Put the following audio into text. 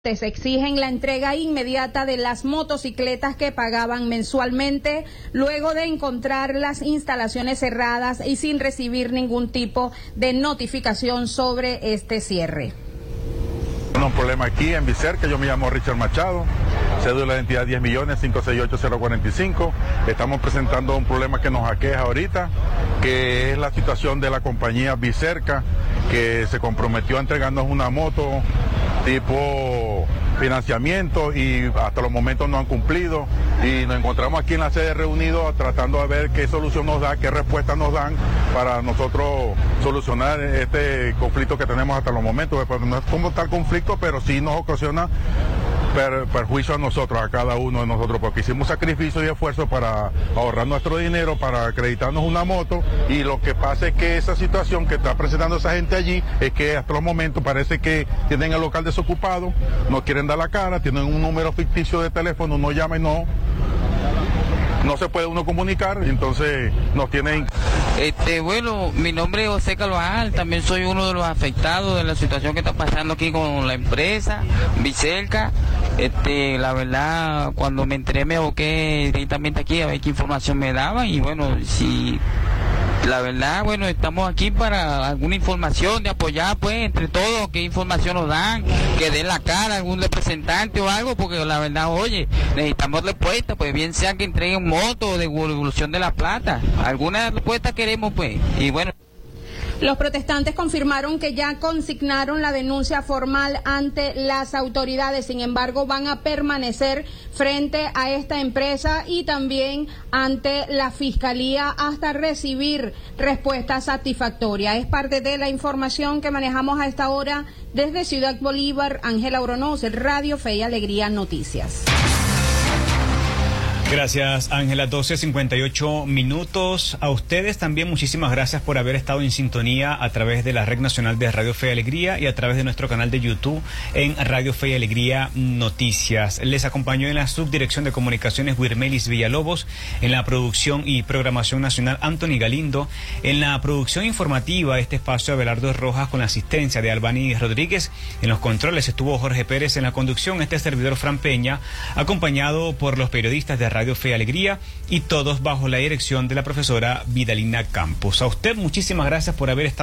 Exigen la entrega inmediata de las motocicletas que pagaban mensualmente luego de encontrar las instalaciones cerradas y sin recibir ningún tipo de notificación sobre este cierre. Un problema aquí en Vicerca. Yo me llamo Richard Machado, cédula de identidad 10.568.045. Estamos presentando un problema que nos aqueja ahorita, que es la situación de la compañía Vicerca, que se comprometió a entregarnos una moto tipo financiamiento y hasta los momentos no han cumplido, y nos encontramos aquí en la sede reunidos tratando de ver qué solución nos da, qué respuesta nos dan para nosotros solucionar este conflicto que tenemos hasta los momentos. No es como tal conflicto, pero sí nos ocasiona perjuicio a nosotros, a cada uno de nosotros, porque hicimos sacrificio y esfuerzo para ahorrar nuestro dinero, para acreditarnos una moto, y lo que pasa es que esa situación que está presentando esa gente allí es que hasta los momentos parece que tienen el local desocupado, no quieren dar la cara, tienen un número ficticio de teléfono, no llama y no se puede uno comunicar, entonces nos tienen... Bueno, mi nombre es José Carvajal, también soy uno de los afectados de la situación que está pasando aquí con la empresa Vicerca. La verdad, cuando me enteré me aboqué directamente aquí a ver qué información me daban, y bueno, si la verdad, bueno, estamos aquí para alguna información, de apoyar pues entre todos, qué información nos dan, que den la cara algún representante o algo, porque la verdad, oye, necesitamos respuesta, pues bien sea que entreguen motos de devolución de la plata, alguna respuesta queremos pues, y bueno. Los protestantes confirmaron que ya consignaron la denuncia formal ante las autoridades, sin embargo van a permanecer frente a esta empresa y también ante la Fiscalía hasta recibir respuesta satisfactoria. Es parte de la información que manejamos a esta hora desde Ciudad Bolívar. Ángela Oronoz, Radio Fe y Alegría Noticias. Gracias, Ángela. 12:58. A ustedes también muchísimas gracias por haber estado en sintonía a través de la Red Nacional de Radio Fe y Alegría y a través de nuestro canal de YouTube en Radio Fe y Alegría Noticias. Les acompañó en la subdirección de comunicaciones Wirmelis Villalobos, en la producción y programación nacional Anthony Galindo, en la producción informativa este espacio Abelardo Rojas con la asistencia de Albani Rodríguez, en los controles estuvo Jorge Pérez, en la conducción este servidor Fran Peña, acompañado por los periodistas de Radio Fe y Alegría, y todos bajo la dirección de la profesora Vidalina Campos. A usted muchísimas gracias por haber estado